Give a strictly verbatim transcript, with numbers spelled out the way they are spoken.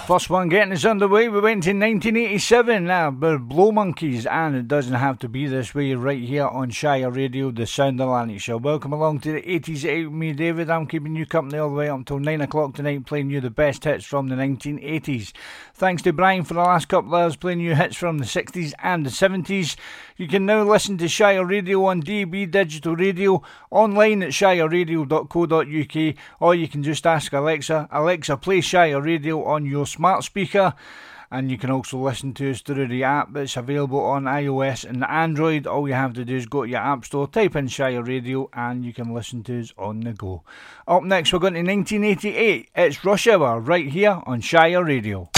First one getting us underway, we went to nineteen eighty-seven, uh, Blow Monkeys, and It Doesn't Have to Be This Way, right here on Shire Radio, the Sound of Lanarkshire. Welcome along to the eighties with me, David. I'm keeping you company all the way up until nine o'clock tonight, playing you the best hits from the nineteen eighties. Thanks to Brian for the last couple of hours, playing you hits from the sixties and the seventies. You can now listen to Shire Radio on D A B Digital Radio, online at shire radio dot co dot uk, or you can just ask Alexa, Alexa, play Shire Radio on your smart speaker. And you can also listen to us through the app that's available on iOS and Android. All you have to do is go to your app store, type in Shire Radio, and you can listen to us on the go. Up next, we're going to nineteen eighty-eight. It's Rush Hour right here on Shire Radio.